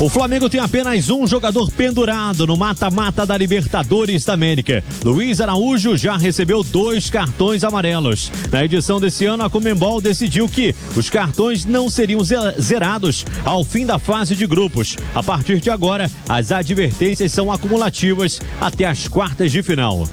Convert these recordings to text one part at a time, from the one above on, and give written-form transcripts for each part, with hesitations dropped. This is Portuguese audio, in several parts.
O Flamengo tem apenas um jogador pendurado no mata-mata da Libertadores da América. Luiz Araújo já recebeu 2 cartões amarelos. Na edição desse ano, a Conmebol decidiu que os cartões não seriam zerados ao fim da fase de grupos. A partir de agora, as advertências são acumulativas até as quartas de final.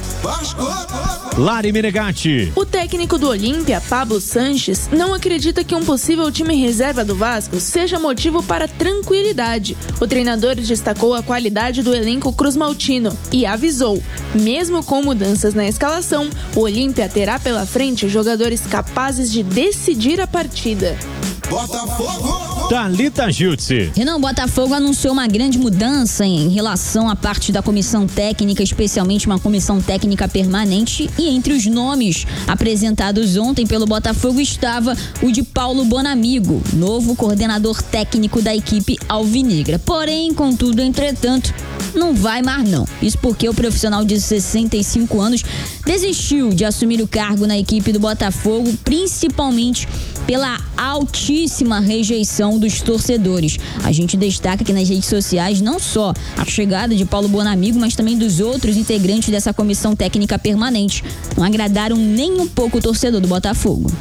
Lari Menegatti. O técnico do Olímpia, Pablo Sanches, não acredita que um possível time reserva do Vasco seja motivo para tranquilidade. O treinador destacou a qualidade do elenco cruzmaltino e avisou, mesmo com mudanças na escalação, o Olímpia terá pela frente jogadores capazes de decidir a partida. Botafogo! Thalita Giltze. Renan, Botafogo anunciou uma grande mudança em relação à parte da comissão técnica, especialmente uma comissão técnica permanente, e entre os nomes apresentados ontem pelo Botafogo estava o de Paulo Bonamigo, novo coordenador técnico da equipe alvinegra. Porém, contudo, entretanto, não vai mais não. Isso porque o profissional de 65 anos desistiu de assumir o cargo na equipe do Botafogo, principalmente pela altíssima rejeição dos torcedores. A gente destaca aqui nas redes sociais não só a chegada de Paulo Bonamigo, mas também dos outros integrantes dessa comissão técnica permanente. Não agradaram nem um pouco o torcedor do Botafogo.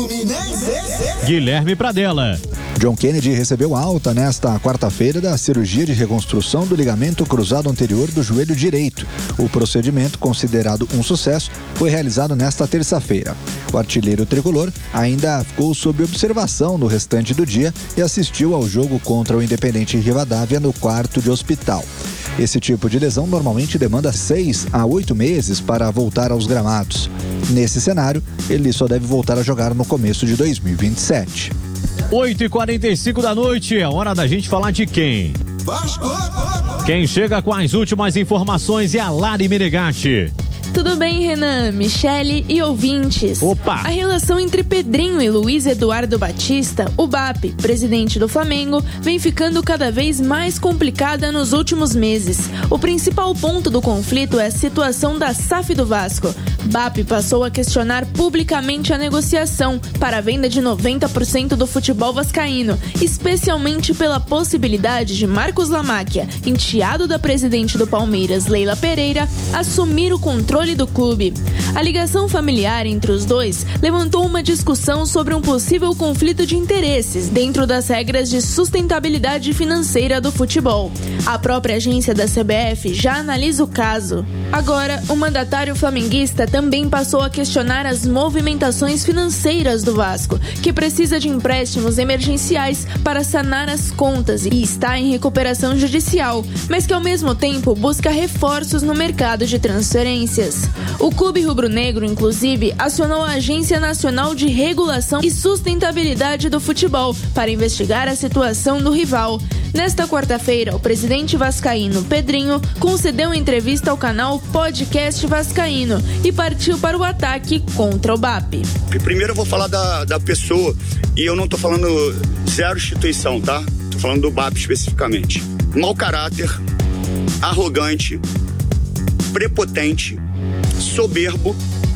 Guilherme Pradella. John Kennedy recebeu alta nesta quarta-feira da cirurgia de reconstrução do ligamento cruzado anterior do joelho direito. O procedimento, considerado um sucesso, foi realizado nesta terça-feira. O artilheiro tricolor ainda ficou sob observação no restante do dia e assistiu ao jogo contra o Independente Rivadavia no quarto de hospital. Esse tipo de lesão normalmente demanda 6 a 8 meses para voltar aos gramados. Nesse cenário, ele só deve voltar a jogar no começo de 2027. 8h45 da noite, é hora da gente falar de quem? Quem chega com as últimas informações é a Lari Menegatti. Tudo bem, Renan, Michele e ouvintes? Opa! A relação entre Pedrinho e Luiz Eduardo Batista, o BAP, presidente do Flamengo, vem ficando cada vez mais complicada nos últimos meses. O principal ponto do conflito é a situação da SAF do Vasco. BAP passou a questionar publicamente a negociação para a venda de 90% do futebol vascaíno, especialmente pela possibilidade de Marcos Lamáquia, enteado da presidente do Palmeiras, Leila Pereira, assumir o controle do clube. A ligação familiar entre os dois levantou uma discussão sobre um possível conflito de interesses dentro das regras de sustentabilidade financeira do futebol. A própria agência da CBF já analisa o caso. Agora, o mandatário flamenguista também passou a questionar as movimentações financeiras do Vasco, que precisa de empréstimos emergenciais para sanar as contas e está em recuperação judicial, mas que ao mesmo tempo busca reforços no mercado de transferências. O clube rubro-negro, inclusive, acionou a Agência Nacional de Regulação e Sustentabilidade do Futebol para investigar a situação do rival. Nesta quarta-feira, o presidente vascaíno Pedrinho concedeu entrevista ao canal Podcast Vascaíno e partiu para o ataque contra o BAP. Primeiro eu vou falar da pessoa, e eu não tô falando zero instituição, tá? Tô falando do BAP especificamente. Mau caráter, arrogante, prepotente, soberbo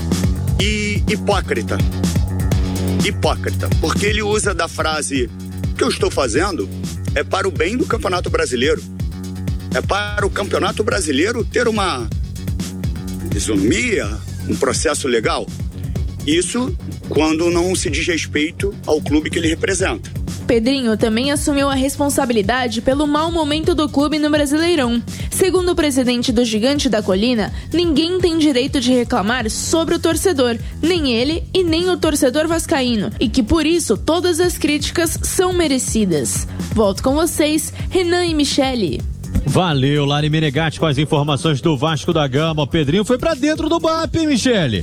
e hipócrita. Hipócrita, porque ele usa da frase: o que eu estou fazendo é para o bem do Campeonato Brasileiro. É para o Campeonato Brasileiro ter uma isonomia, um processo legal. Isso quando não se diz respeito ao clube que ele representa. Pedrinho também assumiu a responsabilidade pelo mau momento do clube no Brasileirão. Segundo o presidente do Gigante da Colina, ninguém tem direito de reclamar sobre o torcedor, nem ele e nem o torcedor vascaíno, e que por isso todas as críticas são merecidas. Volto com vocês, Renan e Michele. Valeu, Lari Menegatti, com as informações do Vasco da Gama. O Pedrinho foi pra dentro do BAP, hein, Michele?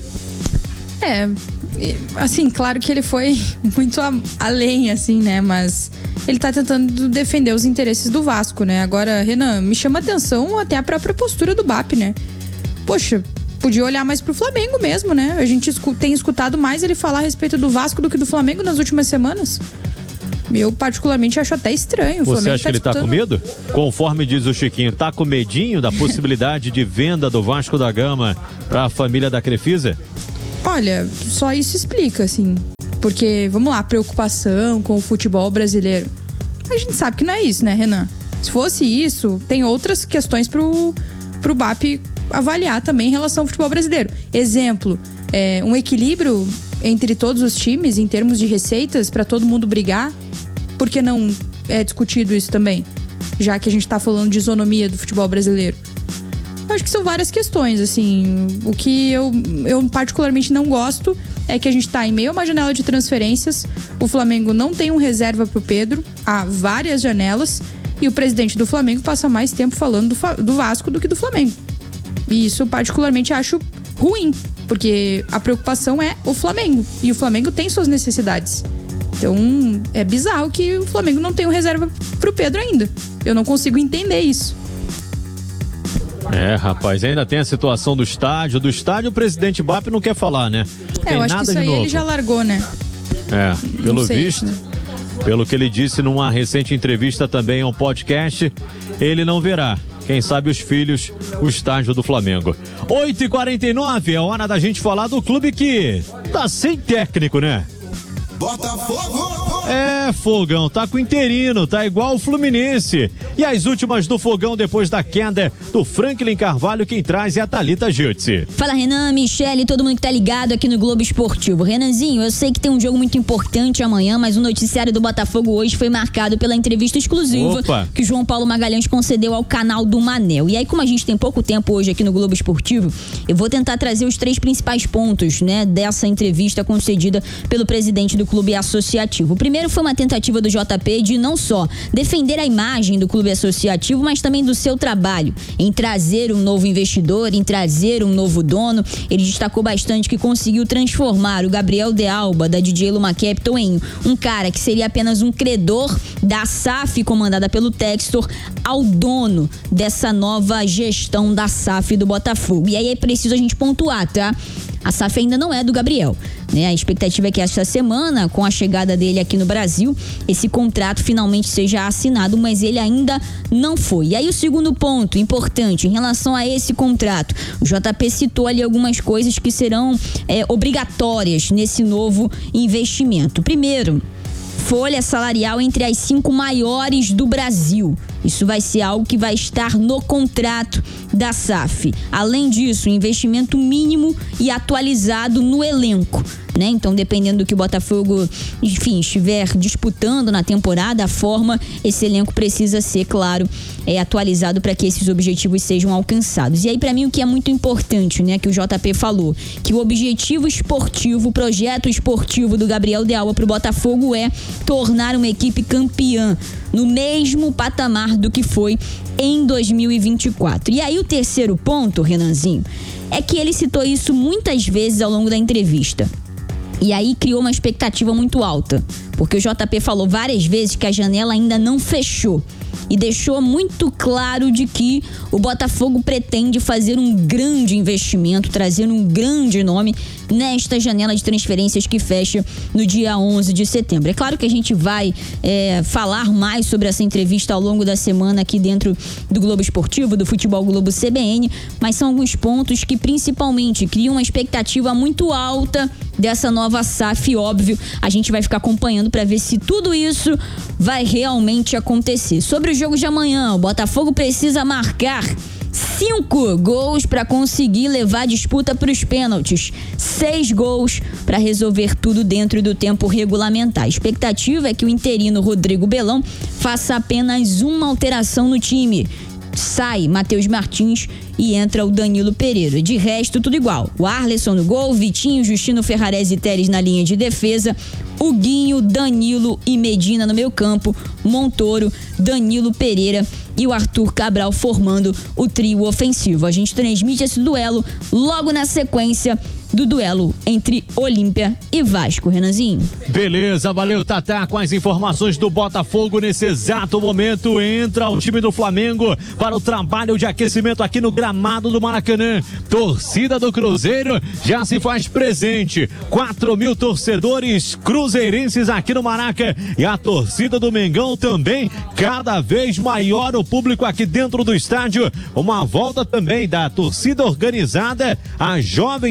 Assim, claro que ele foi muito além, assim, né? Mas ele tá tentando defender os interesses do Vasco, né? Agora, Renan, me chama atenção até a própria postura do BAP, né? Poxa, podia olhar mais pro Flamengo mesmo, né? A gente tem escutado mais ele falar a respeito do Vasco do que do Flamengo nas últimas semanas. Eu, particularmente, acho até estranho. Você acha que ele tá com medo? Conforme diz o Chiquinho, tá com medinho da possibilidade de venda do Vasco da Gama pra família da Crefisa? Olha, só isso explica, assim. Porque, vamos lá, preocupação com o futebol brasileiro. A gente sabe que não é isso, né, Renan? Se fosse isso, tem outras questões pro BAP avaliar também em relação ao futebol brasileiro. Exemplo, um equilíbrio entre todos os times em termos de receitas para todo mundo brigar. Por que não é discutido isso também? Já que a gente tá falando de isonomia do futebol brasileiro. Acho que são várias questões, assim. O que eu particularmente não gosto é que a gente tá em meio a uma janela de transferências. O Flamengo não tem um reserva pro Pedro. Há várias janelas. E o presidente do Flamengo passa mais tempo falando do Vasco do que do Flamengo. E isso particularmente acho ruim. Porque a preocupação é o Flamengo. E o Flamengo tem suas necessidades. Então, é bizarro que o Flamengo não tem um reserva pro Pedro ainda. Eu não consigo entender isso. Rapaz, ainda tem a situação do estádio. Do estádio o presidente BAP não quer falar, né? Tem eu acho nada que isso aí novo. ele já largou, né? Pelo visto, pelo que ele disse numa recente entrevista também ao podcast, ele não verá. Quem sabe os filhos, o estádio do Flamengo. 8h49, é hora da gente falar do clube que tá sem técnico, né? Botafogo! Fogão, tá com interino, tá igual o Fluminense. E as últimas do Fogão depois da queda do Franklin Carvalho, quem traz é a Thalita Jutsi. Fala, Renan, Michele, todo mundo que tá ligado aqui no Globo Esportivo. Renanzinho, eu sei que tem um jogo muito importante amanhã, mas o noticiário do Botafogo hoje foi marcado pela entrevista exclusiva que o João Paulo Magalhães concedeu ao canal do Manel. E aí, como a gente tem pouco tempo hoje aqui no Globo Esportivo, eu vou tentar trazer os 3 principais pontos, né, dessa entrevista concedida pelo presidente do clube associativo. O primeiro foi uma tentativa do JP de não só defender a imagem do clube associativo, mas também do seu trabalho em trazer um novo investidor, em trazer um novo dono. Ele destacou bastante que conseguiu transformar o Gabriel de Alba, da DJ Luma Capital, em um cara que seria apenas um credor da SAF, comandada pelo Textor, ao dono dessa nova gestão da SAF do Botafogo. E aí é preciso a gente pontuar, tá? A SAF ainda não é do Gabriel, né? A expectativa é que esta semana, com a chegada dele aqui no Brasil, esse contrato finalmente seja assinado, mas ele ainda não foi. E aí o segundo ponto importante em relação a esse contrato, o JP citou ali algumas coisas que serão obrigatórias nesse novo investimento. Primeiro, folha salarial entre as 5 maiores do Brasil. Isso vai ser algo que vai estar no contrato da SAF. Além disso, investimento mínimo e atualizado no elenco, né? Então, dependendo do que o Botafogo, enfim, estiver disputando na temporada, a forma, esse elenco precisa ser, claro, atualizado para que esses objetivos sejam alcançados. E aí, para mim, o que é muito importante, né, que o JP falou, que o objetivo esportivo, o projeto esportivo do Gabriel de Alba para o Botafogo é tornar uma equipe campeã no mesmo patamar do que foi em 2024. E aí o terceiro ponto, Renanzinho, é que ele citou isso muitas vezes ao longo da entrevista. E aí criou uma expectativa muito alta, porque o JP falou várias vezes que a janela ainda não fechou. E deixou muito claro de que o Botafogo pretende fazer um grande investimento, trazer um grande nome nesta janela de transferências que fecha no dia 11 de setembro. É claro que a gente vai falar mais sobre essa entrevista ao longo da semana aqui dentro do Globo Esportivo, do Futebol Globo CBN, mas são alguns pontos que principalmente criam uma expectativa muito alta dessa nova SAF. Óbvio, a gente vai ficar acompanhando para ver se tudo isso vai realmente acontecer. Sobre o jogo de amanhã, o Botafogo precisa marcar 5 gols para conseguir levar a disputa para os pênaltis. 6 gols para resolver tudo dentro do tempo regulamentar. A expectativa é que o interino Rodrigo Belão faça apenas uma alteração no time. Sai Matheus Martins e entra o Danilo Pereira. De resto, tudo igual. O Arleson no gol, Vitinho, Justino Ferrarese e Teres na linha de defesa, Huguinho, Danilo e Medina no meio campo, Montoro, Danilo Pereira e o Arthur Cabral formando o trio ofensivo. A gente transmite esse duelo logo na sequência do duelo entre Olímpia e Vasco, Renanzinho. Beleza, valeu, Tatá, com as informações do Botafogo. Nesse exato momento entra o time do Flamengo para o trabalho de aquecimento aqui no gramado do Maracanã. Torcida do Cruzeiro já se faz presente, 4.000 torcedores cruzeirenses aqui no Maraca, e a torcida do Mengão também, cada vez maior o público aqui dentro do estádio. Uma volta também da torcida organizada, a Jovem do Flamengo,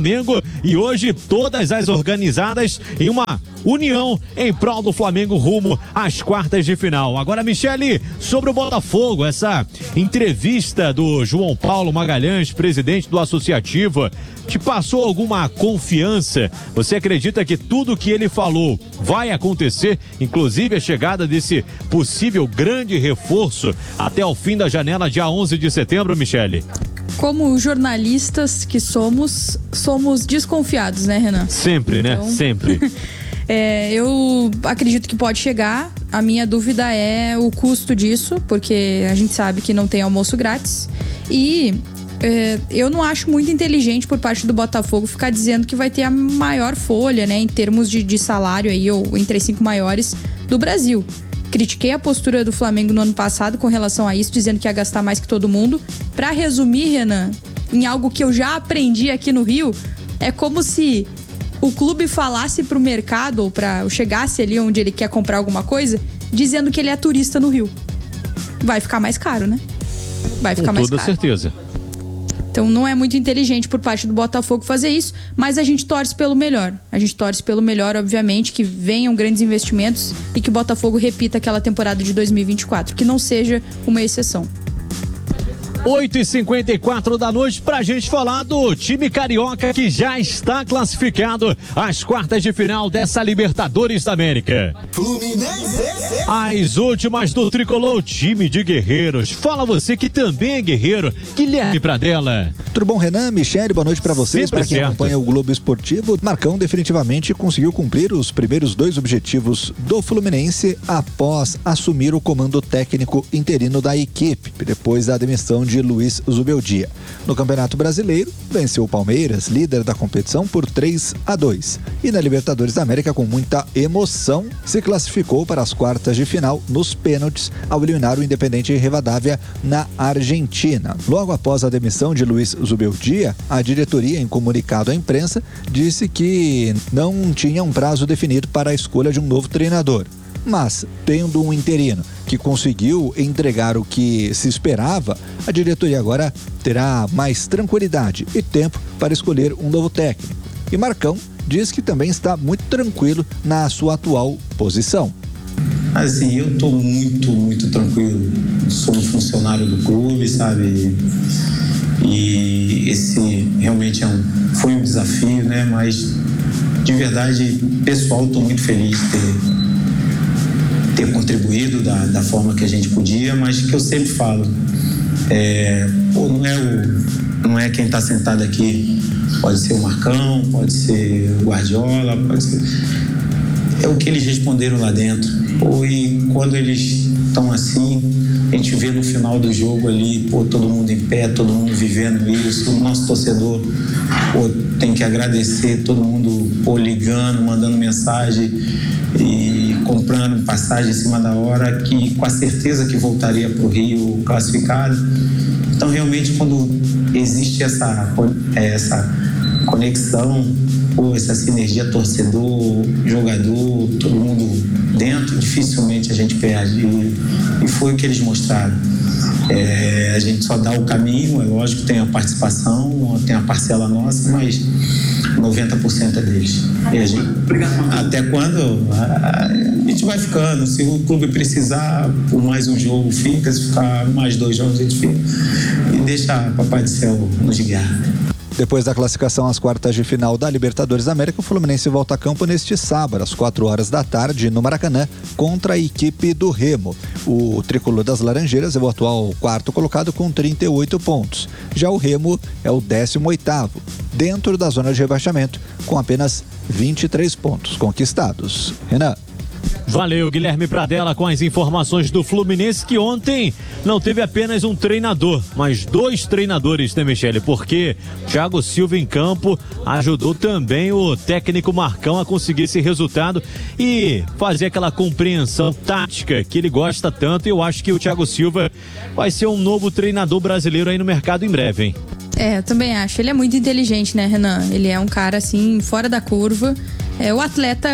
Flamengo e hoje todas as organizadas em uma união em prol do Flamengo rumo às quartas de final. Agora, Michele, sobre o Botafogo, essa entrevista do João Paulo Magalhães, presidente do Associativo, te passou alguma confiança? Você acredita que tudo que ele falou vai acontecer, inclusive a chegada desse possível grande reforço até o fim da janela, dia 11 de setembro, Michele? Como jornalistas que somos desconfiados, né, Renan? Sempre, né? Sempre. Eu acredito que pode chegar. A minha dúvida é o custo disso, porque a gente sabe que não tem almoço grátis. E eu não acho muito inteligente por parte do Botafogo ficar dizendo que vai ter a maior folha, né, em termos de salário aí, ou entre as 5 maiores do Brasil. Critiquei a postura do Flamengo no ano passado com relação a isso, dizendo que ia gastar mais que todo mundo. Pra resumir, Renan, em algo que eu já aprendi aqui no Rio, é como se o clube falasse pro mercado, ou chegasse ali onde ele quer comprar alguma coisa, dizendo que ele é turista no Rio. Vai ficar mais caro, né? Vai ficar mais caro. Com toda certeza. Então não é muito inteligente por parte do Botafogo fazer isso, mas a gente torce pelo melhor. A gente torce pelo melhor, obviamente, que venham grandes investimentos e que o Botafogo repita aquela temporada de 2024, que não seja uma exceção. 8h54 da noite pra gente falar do time carioca que já está classificado às quartas de final dessa Libertadores da América. Fluminense. As últimas do tricolor, time de guerreiros. Fala você que também é guerreiro, Guilherme Pradella. Tudo bom, Renan? Michele, boa noite pra vocês. Sempre pra quem certo. acompanha o Globo Esportivo, Marcão definitivamente conseguiu cumprir os primeiros 2 objetivos do Fluminense após assumir o comando técnico interino da equipe, depois da demissão de Luiz Zubeldia. No Campeonato Brasileiro, venceu o Palmeiras, líder da competição, por 3-2. E na Libertadores da América, com muita emoção, se classificou para as quartas de final nos pênaltis ao eliminar o Independente Rivadavia na Argentina. Logo após a demissão de Luiz Zubeldia, a diretoria, em comunicado à imprensa, disse que não tinha um prazo definido para a escolha de um novo treinador. Mas, tendo um interino que conseguiu entregar o que se esperava, a diretoria agora terá mais tranquilidade e tempo para escolher um novo técnico. E Marcão diz que também está muito tranquilo na sua atual posição. Assim, eu estou muito tranquilo. Sou um funcionário do clube, sabe? E esse realmente foi um desafio, né? Mas, de verdade, pessoal, estou muito feliz de ter contribuído da forma que a gente podia, mas que eu sempre falo, não é quem está sentado aqui, pode ser o Marcão, pode ser o Guardiola, pode ser, é o que eles responderam lá dentro. E quando eles estão assim, a gente vê no final do jogo ali, todo mundo em pé, todo mundo vivendo isso, o nosso torcedor tem que agradecer, todo mundo ligando, mandando mensagem e comprando passagem em cima da hora, que com a certeza que voltaria para o Rio classificado. Então, realmente, quando existe essa conexão, essa sinergia torcedor, jogador, todo mundo dentro, dificilmente a gente perde. E foi o que eles mostraram. A gente só dá o caminho, é lógico, tem a participação, tem a parcela nossa, mas 90% é deles. E a gente, até quando a gente vai ficando, se o clube precisar por mais um jogo fica, se ficar mais 2 jogos a gente fica e deixa Papai do Céu nos guiar. Depois da classificação às quartas de final da Libertadores da América, o Fluminense volta a campo neste sábado, às 4h da tarde, no Maracanã, contra a equipe do Remo. O tricolor das Laranjeiras é o atual 4º colocado com 38 pontos. Já o Remo é o 18º, dentro da zona de rebaixamento, com apenas 23 pontos conquistados. Renan. Valeu, Guilherme Pradella, com as informações do Fluminense, que ontem não teve apenas um treinador, mas 2 treinadores, né, Michele? Porque Thiago Silva em campo ajudou também o técnico Marcão a conseguir esse resultado e fazer aquela compreensão tática que ele gosta tanto. E eu acho que o Thiago Silva vai ser um novo treinador brasileiro aí no mercado em breve, hein? Eu também acho. Ele é muito inteligente, né, Renan? Ele é um cara, assim, fora da curva. O atleta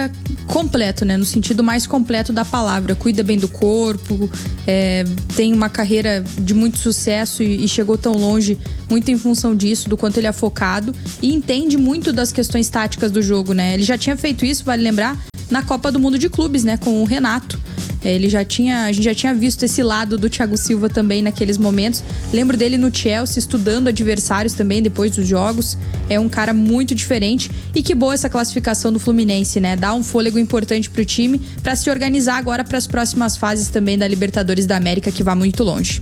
completo, né? No sentido mais completo da palavra. Cuida bem do corpo, tem uma carreira de muito sucesso e chegou tão longe muito em função disso, do quanto ele é focado e entende muito das questões táticas do jogo, né? Ele já tinha feito isso, vale lembrar, na Copa do Mundo de Clubes, né? Com o Renato. A gente já tinha visto esse lado do Thiago Silva também naqueles momentos. Lembro dele no Chelsea, estudando adversários também depois dos jogos. É um cara muito diferente. E que boa essa classificação do Fluminense, né? Dá um fôlego importante pro time para se organizar agora para as próximas fases também da Libertadores da América, que vai muito longe.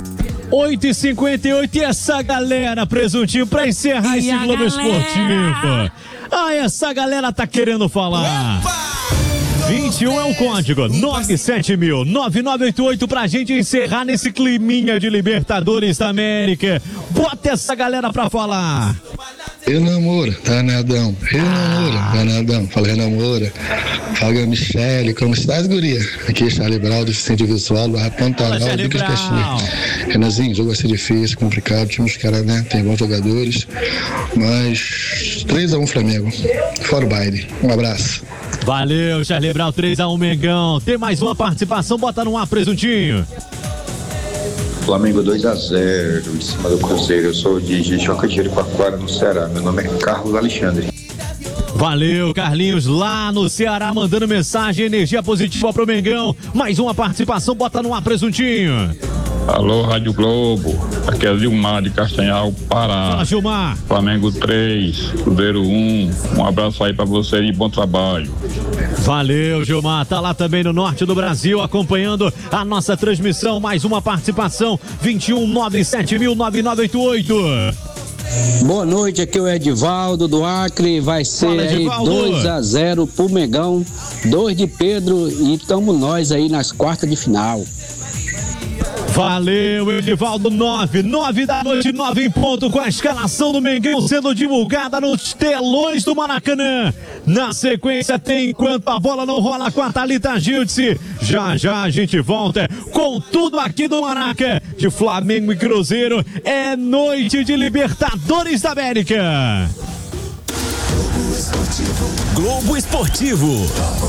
8h58 e essa galera, Presuntinho, pra encerrar esse Globo Esportivo. Essa galera tá querendo falar. 21 é o código, 97000-9988 pra gente encerrar nesse climinha de Libertadores da América. Bota essa galera pra falar. Renan Moura, danadão. Danadão. Fala, Renan Moura. Fala, Michele. Como estás, guria? Aqui é Charlie Brau, deficiente visual, do Pantanal, Bicas Caxias. Renanzinho, jogo vai ser difícil, complicado. Time dos caras, né? Tem bons jogadores. Mas 3-1 Flamengo. Fora o baile. Um abraço. Valeu, Charlie Brau, 3-1 Mengão. Tem mais uma participação, bota no ar, Presuntinho. Flamengo 2-0 em cima do Cruzeiro. Eu sou de Joca de Jericoacoara, no Ceará. Meu nome é Carlos Alexandre. Valeu, Carlinhos, lá no Ceará, mandando mensagem, energia positiva pro Mengão. Mais uma participação, bota no ar, Presuntinho. Alô, Rádio Globo. Aqui é Gilmar de Castanhal, Pará. Fala, Gilmar. Flamengo 3, Cruzeiro 1. Um abraço aí pra você e bom trabalho. Valeu, Gilmar. Tá lá também no norte do Brasil, acompanhando a nossa transmissão. Mais uma participação, 21-97000-9988. Boa noite, aqui é o Edivaldo do Acre. Vai ser aí 2-0 pro Mengão, 2 de Pedro e tamo nós aí nas quartas de final. Valeu, Edivaldo. 9 da noite, 9 em ponto, com a escalação do Mengão sendo divulgada nos telões do Maracanã. Na sequência tem Enquanto a Bola Não Rola com a Thalita Giltze. Já a gente volta com tudo aqui do Maraca, de Flamengo e Cruzeiro. É noite de Libertadores da América. Globo Esportivo.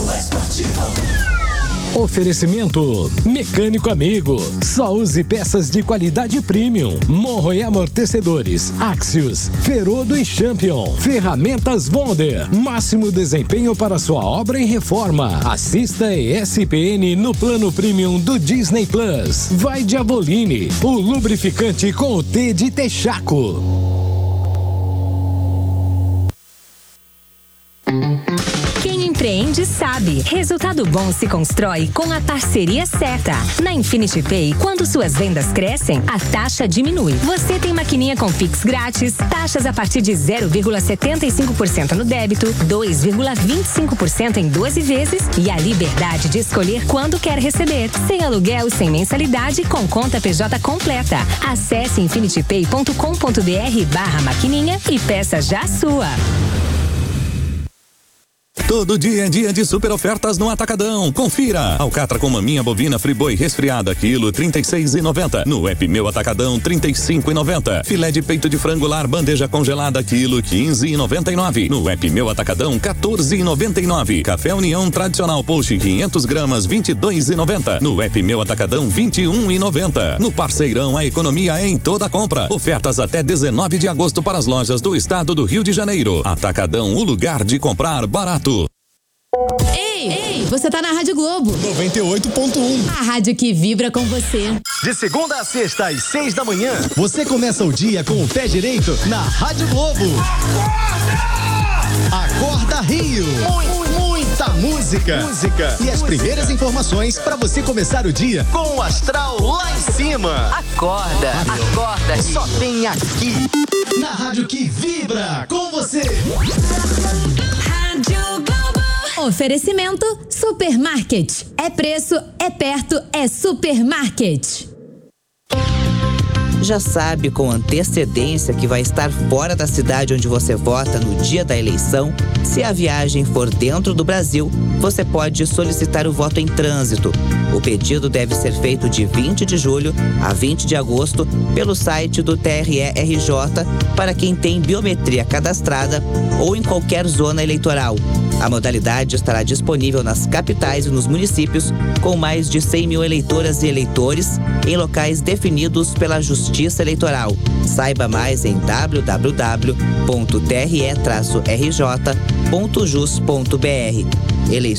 Oferecimento Mecânico Amigo. Só use peças de qualidade premium. Morro e amortecedores Axios, Ferodo e Champion. Ferramentas Wonder. Máximo desempenho para sua obra em reforma. Assista ESPN no plano premium do Disney Plus. Vai de Avoline, o lubrificante com o T de Texaco. Empreende sabe. Resultado bom se constrói com a parceria certa. Na Infinity Pay, quando suas vendas crescem, a taxa diminui. Você tem maquininha com Pix grátis, taxas a partir de 0,75% no débito, 2,25% em 12 vezes e a liberdade de escolher quando quer receber. Sem aluguel e sem mensalidade, com conta PJ completa. Acesse infinitypay.com.br/maquininha e peça já a sua. Todo dia é dia de super ofertas no Atacadão. Confira. Alcatra com maminha bovina Friboi resfriada, quilo 36,90. No app Meu Atacadão, 35,90. Filé de peito de frango lar, bandeja congelada, quilo 15,99. No app Meu Atacadão, 14,99. Café União tradicional Post 500 gramas, 22,90. No app Meu Atacadão, 21,90. No Parceirão, a economia é em toda compra. Ofertas até 19 de agosto para as lojas do estado do Rio de Janeiro. Atacadão, o lugar de comprar barato. Ei, você tá na Rádio Globo 98.1, a rádio que vibra com você. De segunda a sexta às 6 da manhã, você começa o dia com o pé direito na Rádio Globo. Acorda Rio. Muita música e as primeiras informações para você começar o dia com o astral lá em cima. Acorda. Só tem aqui na rádio que vibra com você. Oferecimento Supermarket. É preço, é perto, é Supermarket. Já sabe com antecedência que vai estar fora da cidade onde você vota no dia da eleição? Se a viagem for dentro do Brasil, você pode solicitar o voto em trânsito. O pedido deve ser feito de 20 de julho a 20 de agosto pelo site do TRE-RJ para quem tem biometria cadastrada ou em qualquer zona eleitoral. A modalidade estará disponível nas capitais e nos municípios com mais de 100 mil eleitoras e eleitores em locais definidos pela Justiça Eleitoral. Saiba mais em www.tre-rj.jus.br. Eleições